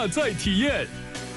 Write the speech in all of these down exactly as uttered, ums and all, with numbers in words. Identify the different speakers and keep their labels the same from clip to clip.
Speaker 1: 下载体验。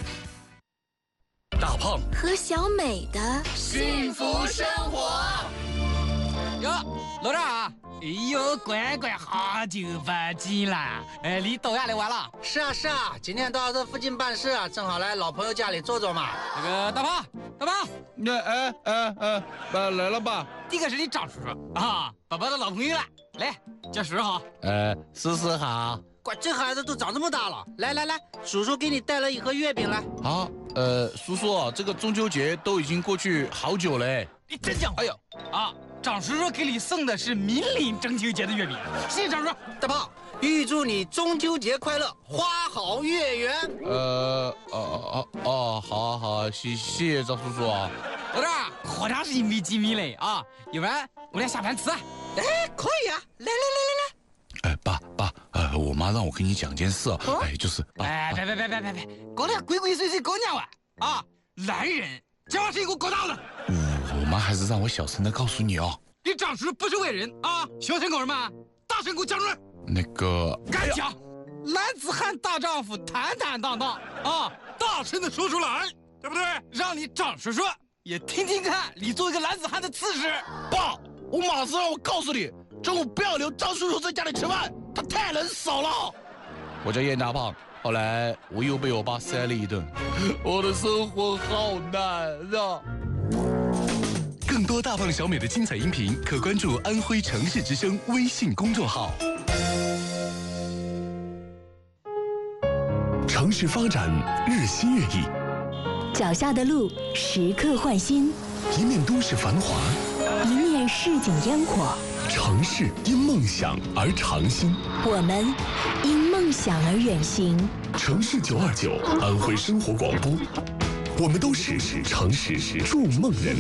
Speaker 1: 大胖
Speaker 2: 和小美的
Speaker 3: 幸福生活。
Speaker 4: 哟，老张啊！哎呦，乖乖，好久不见了！哎，你到家来玩了？
Speaker 3: 是啊是啊，今天到这附近办事啊，正好来老朋友家里坐坐嘛。
Speaker 4: 那个大胖，大胖，
Speaker 5: 那哎哎哎，爸来了吧？
Speaker 4: 这个是你张叔叔啊，爸爸的老朋友了。来，叫叔叔好。
Speaker 5: 呃，叔叔好。
Speaker 3: 乖，这孩子都长这么大了，来来来，叔叔给你带了一盒月饼来。
Speaker 5: 好，呃，叔叔，这个中秋节都已经过去好久了。
Speaker 4: 你真讲，哎呦啊！张叔叔给你送的是明临中秋节的月饼，谢谢张叔。
Speaker 3: 大胖，预祝你中秋节快乐，花好月圆。
Speaker 5: 呃，哦哦哦，好好，谢谢谢张叔叔啊。
Speaker 4: 老张，好长时间没见面了啊，要不然我俩下盘吃？
Speaker 3: 哎，可以啊，来来来来来。
Speaker 5: 哎，爸爸，呃，我妈让我跟你讲件事啊，哎，就是，
Speaker 4: 哎，别别别别别别，搞得鬼鬼祟祟搞娘玩啊！男人讲话声音给我搞大了。
Speaker 5: 我妈还是让我小声的告诉你哦。
Speaker 4: 你张叔不是外人啊，小声搞什么？大声给我讲出来。
Speaker 5: 那个，
Speaker 4: 敢讲？男子汉大丈夫，坦坦荡荡啊，大声的说出来，对不对？让你张叔叔也听听看，你作为一个男子汉的气势。
Speaker 5: 爸，我马上让我告诉你，中午不要留张叔叔在家里吃饭，他太能扫了。我叫燕大胖，后来我又被我爸塞了一顿，我的生活好难啊。
Speaker 1: 更多大胖小美的精彩音频，可关注安徽城市之声微信公众号。城市发展日新月异，
Speaker 2: 脚下的路时刻换新，
Speaker 1: 一面都市繁华，
Speaker 2: 一面市井烟火。
Speaker 1: 城市因梦想而长新，
Speaker 2: 我们因梦想而远行。
Speaker 1: 城市九二九，安徽生活广播，我们都是城市筑梦人。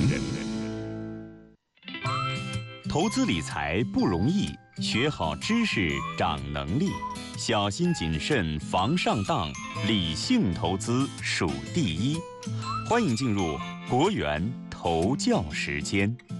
Speaker 6: 投资理财不容易，学好知识长能力，小心谨慎防上当，理性投资属第一。欢迎进入国元投教时间。